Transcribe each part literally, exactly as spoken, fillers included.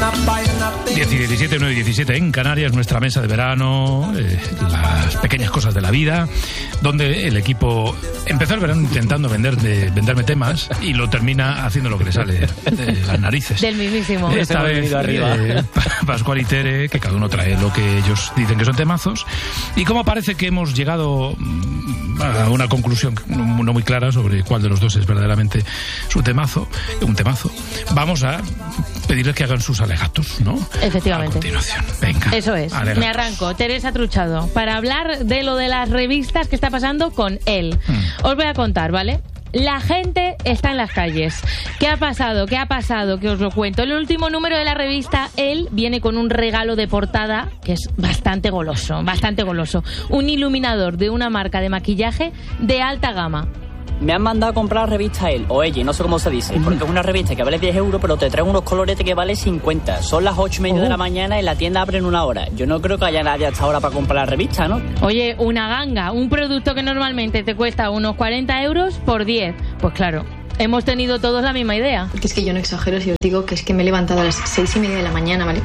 diez y diecisiete, nueve y diecisiete en Canarias, nuestra mesa de verano, eh, las pequeñas cosas de la vida, donde el equipo empezó el verano intentando vender de, venderme temas y lo termina haciendo lo que le sale de las narices. Del mismísimo. Esta vez eh, Pascual y Tere, que cada uno trae lo que ellos dicen que son temazos, y como parece que hemos llegado a una conclusión no muy clara sobre cuál de los dos es verdaderamente su temazo, un temazo, vamos a pedirles que hagan sus alegatos, ¿no? Efectivamente. A continuación, venga. Eso es. Alegatos. Me arranco. Teresa Truchado, para hablar de lo de las revistas que está pasando con él. Hmm. Os voy a contar, ¿vale? La gente está en las calles. ¿Qué ha pasado? ¿Qué ha pasado? Que os lo cuento. En el último número de la revista, él viene con un regalo de portada que es bastante goloso, bastante goloso. Un iluminador de una marca de maquillaje de alta gama. Me han mandado a comprar la revista él, o ella, no sé cómo se dice, porque es una revista que vale diez euros, pero te trae unos coloretes que vale cincuenta. Son las ocho y media oh. de la mañana y la tienda abre en una hora. Yo no creo que haya nadie hasta ahora para comprar la revista, ¿no? Oye, una ganga, un producto que normalmente te cuesta unos cuarenta euros por diez. Pues claro, hemos tenido todos la misma idea. Porque es que yo no exagero si os digo que es que me he levantado a las seis y media de la mañana, ¿vale?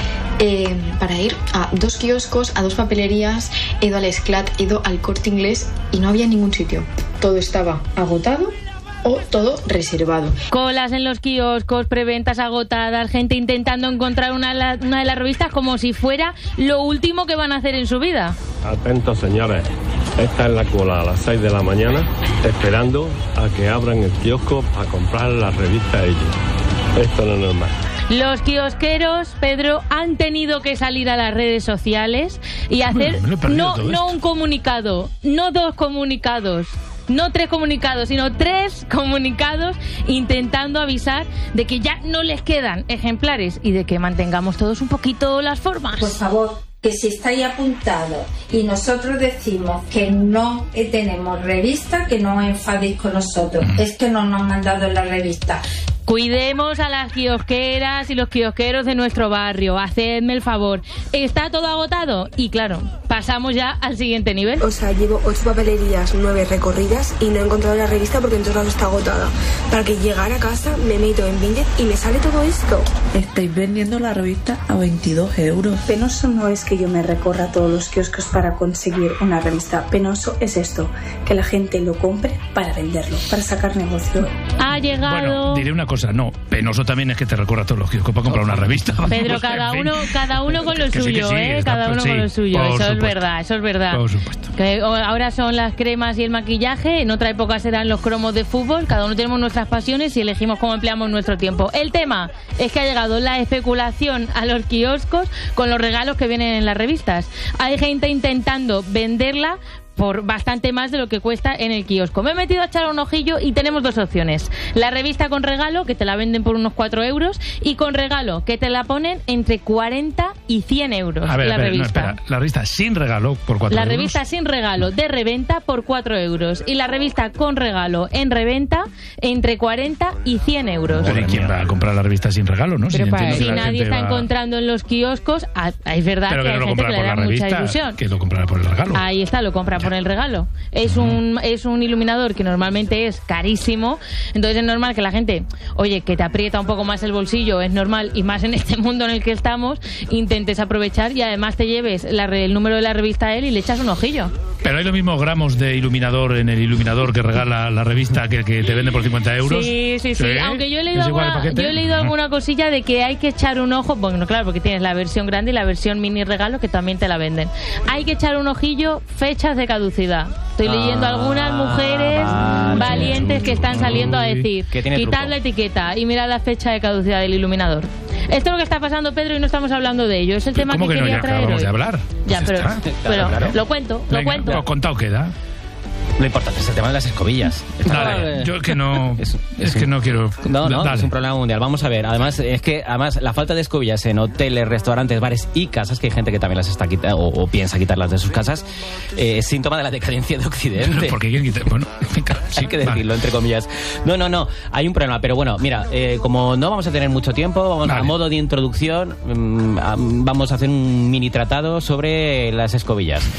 Eh, para ir a dos kioscos, a dos papelerías, he ido al Esclat, he ido al Corte Inglés y no había ningún sitio. Todo estaba agotado o todo reservado. Colas en los kioscos, preventas agotadas, gente intentando encontrar una, una de las revistas como si fuera lo último que van a hacer en su vida. Atentos, señores. Esta es la cola a las seis de la mañana, esperando a que abran el kiosco para comprar la revista ellos. Esto no es normal. Los kiosqueros, Pedro, han tenido que salir a las redes sociales y hacer no, no un comunicado, no dos comunicados, no tres comunicados, sino tres comunicados intentando avisar de que ya no les quedan ejemplares y de que mantengamos todos un poquito las formas. Por favor, que si estáis apuntados y nosotros decimos que no tenemos revista, que no os enfadéis con nosotros. Es que no nos han mandado la revista. Cuidemos a las kiosqueras y los kiosqueros de nuestro barrio. Hacedme el favor. ¿Está todo agotado? Y claro, pasamos ya al siguiente nivel. O sea, llevo ocho papelerías, nueve recorridas y no he encontrado la revista porque en todos lados está agotada. Para que llegara a casa me meto en Vinted y me sale todo esto. Estáis vendiendo la revista a veintidós euros. Penoso no es que yo me recorra a todos los kioscos para conseguir una revista. Penoso es esto, que la gente lo compre para venderlo, para sacar negocio. Ha llegado... Bueno, diré una cosa, no, penoso también es que te recorra a todos los kioscos para comprar una revista. Pedro, cada uno, cada uno con lo que suyo, sí, sí, ¿eh? está, Cada uno sí, con lo suyo, eso supuesto. es verdad, eso es verdad. Por supuesto. Que ahora son las cremas y el maquillaje, en otra época serán los cromos de fútbol, cada uno tenemos nuestras pasiones y elegimos cómo empleamos nuestro tiempo. El tema es que ha llegado la especulación a los kioscos con los regalos que vienen en las revistas. Hay gente intentando venderla por bastante más de lo que cuesta en el kiosco. Me he metido a echar un ojillo y tenemos dos opciones. La revista con regalo, que te la venden por unos cuatro euros, y con regalo, que te la ponen entre cuarenta y cien euros. A ver, la espera, revista. no, espera. La revista sin regalo por cuatro La euros. revista sin regalo de reventa por cuatro euros. Y la revista con regalo en reventa entre cuarenta y cien euros. Pero ¿y quién va a comprar la revista sin regalo, no? Pero si para, si la nadie está va... encontrando en los kioscos, a, es verdad pero que, que hay no lo gente que le por da la mucha revista, ilusión. que lo comprará por el regalo. Ahí está, lo compra por el regalo. Es un, es un iluminador que normalmente es carísimo, entonces es normal que la gente, oye, que te aprieta un poco más el bolsillo, es normal, y más en este mundo en el que estamos, intentes aprovechar y además te lleves la, el número de la revista a él y le echas un ojillo. Pero hay los mismos gramos de iluminador en el iluminador que regala la revista que, que te vende por cincuenta euros. Sí, sí, sí. ¿Sí? Aunque yo he leído, alguna, yo he leído alguna cosilla de que hay que echar un ojo. Bueno, claro, porque tienes la versión grande y la versión mini regalo que también te la venden. Hay que echar un ojillo, fechas de caducidad. Estoy ah, leyendo algunas mujeres vale, valientes que están saliendo a decir, quitar la etiqueta y mirar la fecha de caducidad del iluminador. Esto es lo que está pasando, Pedro, y no estamos hablando de ello. Es el tema ¿Cómo que, que quería no? Ya traer acabamos hoy. de hablar. Ya, pues pero, está. pero claro. lo cuento, Venga, lo cuento. Lo contado queda. Lo importante es el tema de las escobillas. Dale, yo es que no es, es que no quiero. No, no, Dale. es un problema mundial. Vamos a ver. Además, es que además la falta de escobillas en hoteles, restaurantes, bares y casas, que hay gente que también las está quitando o, o piensa quitarlas de sus casas, eh, es síntoma de la decadencia de Occidente. Porque quieren quitar. Bueno, venga, sí, hay que decirlo, vale. Entre comillas. No, no, no. Hay un problema. Pero bueno, mira, eh, como no vamos a tener mucho tiempo, vamos vale. a modo de introducción, mmm, vamos a hacer un mini tratado sobre las escobillas.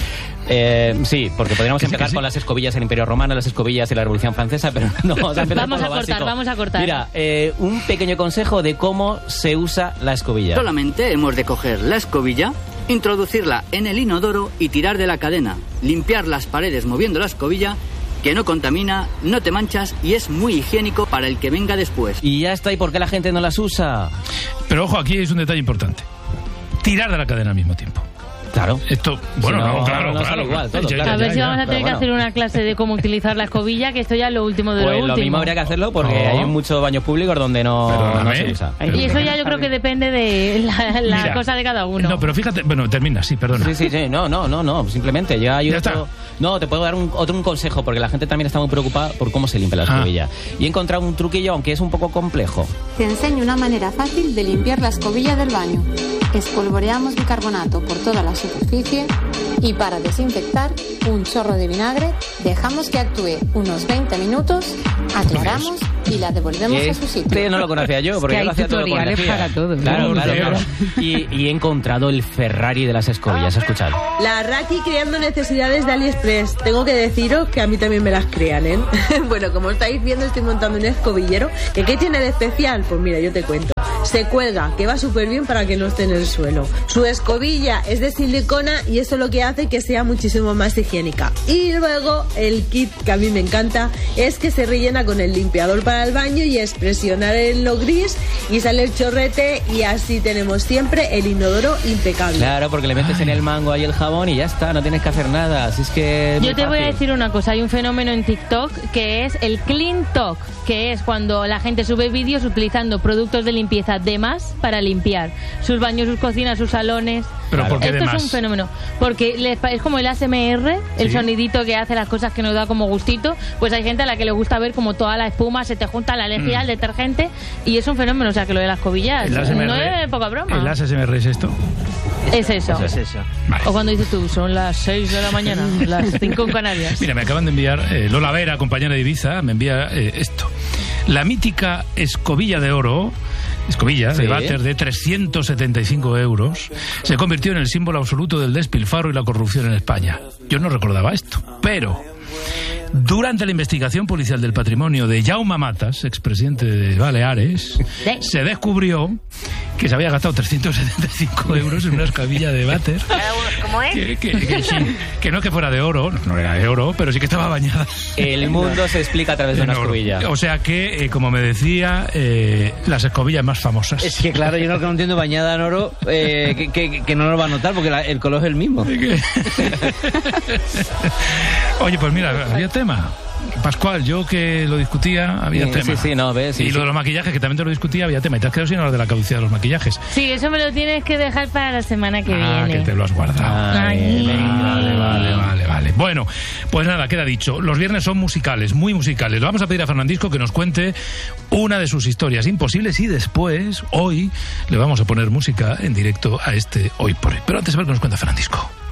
Eh, sí, porque podríamos Que sí, empezar que sí. con las escobillas del Imperio Romano, las escobillas y la Revolución Francesa, pero no vamos a empezar Vamos por a lo cortar, básico. vamos a cortar. Mira, eh, un pequeño consejo de cómo se usa la escobilla. Solamente hemos de coger la escobilla, introducirla en el inodoro y tirar de la cadena. Limpiar las paredes moviendo la escobilla, que no contamina, no te manchas y es muy higiénico para el que venga después. Y ya está, ¿y por qué la gente no las usa? Pero ojo, aquí es un detalle importante. Tirar de la cadena al mismo tiempo. Claro. Esto, bueno, Si no, no, claro, no claro. sale igual, todo, Ya, claro. A ver ya, si ya. vamos a tener Pero que bueno. hacer una clase de cómo utilizar la escobilla, que esto ya es lo último de Pues lo lo último. mismo habría que hacerlo porque No. hay muchos baños públicos donde no, Perdóname. no se usa. Y eso ya yo creo que depende de la, la Mira, cosa de cada uno. No, pero fíjate, bueno, termina, sí, perdona. Sí, sí, sí, no, no, no, no, simplemente ya hay Ya otro... está. No, te puedo dar un, otro un consejo porque la gente también está muy preocupada por cómo se limpia la Ah. escobilla. Y he encontrado un truquillo, aunque es un poco complejo. Te enseño una manera fácil de limpiar la escobilla del baño. Espolvoreamos bicarbonato por toda la superficie y para desinfectar un chorro de vinagre dejamos que actúe unos veinte minutos, aclaramos y la devolvemos a su sitio. Este no lo conocía yo, porque Es que yo lo hay hacía todo con tutoriales lejía. para todo. Claro, Por claro, Dios. claro. Y, y he encontrado el Ferrari de las escobillas, escuchad. La Raki creando necesidades de AliExpress. Tengo que deciros que a mí también me las crean, ¿eh? Bueno, como estáis viendo, estoy montando un escobillero. ¿Que qué tiene de especial? Pues mira, yo te cuento. Se cuelga, que va súper bien para que no esté en el suelo. Su escobilla es de silicona y eso lo que hace que sea muchísimo más higiénica. Y luego el kit, que a mí me encanta, es que se rellena con el limpiador para el baño y es presionar en lo gris y sale el chorrete y así tenemos siempre el inodoro impecable. Claro, porque le metes en el mango ahí el jabón y ya está, no tienes que hacer nada. Así es que... es Yo muy te voy a fácil. decir una cosa, hay un fenómeno en TikTok que es el Clean Talk, que es cuando la gente sube vídeos utilizando productos de limpieza de más para limpiar sus baños, sus cocinas, sus salones. Pero ¿por qué Esto de es más? un fenómeno, porque les pa- es como el A S M R, el Sí. sonidito que hace las cosas que nos da como gustito, pues hay gente a la que le gusta ver como toda la espuma se te junta, la lejía, Mm. el detergente, y es un fenómeno, o sea que lo de las cobillas El A S M R, no es poca broma. ¿El A S M R es esto? Es eso. Eso es eso. Vale. O cuando dices tú, son las seis de la mañana, las cinco en Canarias. Mira, me acaban de enviar, eh, Lola Vera, compañera de Ibiza, me envía eh, esto. La mítica escobilla de oro, escobilla Sí. de váter de trescientos setenta y cinco euros, se convirtió en el símbolo absoluto del despilfarro y la corrupción en España. Yo no recordaba esto, pero durante la investigación policial del patrimonio de Jaume Matas, expresidente de Baleares, se descubrió que se había gastado trescientos setenta y cinco euros en una escobilla de váter. ¿Cómo es? Que, que, que sí, que no que fuera de oro, no era de oro, pero sí que estaba bañada. El mundo se explica a través de una en oro. escobilla. O sea que, eh, como me decía, eh, las escobillas más famosas. Es que claro, yo lo que no entiendo, bañada en oro, eh, que, que, que no lo va a notar porque la- el color es el mismo. Oye, pues mira, había tema. Pascual, yo que lo discutía, había Sí, tema. sí, sí, no, ves, sí, y sí. lo de los maquillajes, que también te lo discutía, había tema. Y te has quedado sin hablar de la caducidad de los maquillajes. Sí, eso me lo tienes que dejar para la semana que Ah, viene. que te lo has guardado. Ay. Vale, vale, vale, vale. Bueno, pues nada, queda dicho. Los viernes son musicales, muy musicales. Le vamos a pedir a Fernandisco que nos cuente una de sus historias imposibles y después, hoy, le vamos a poner música en directo a este Hoy por Hoy. Pero antes, a ver qué nos cuenta Fernandisco.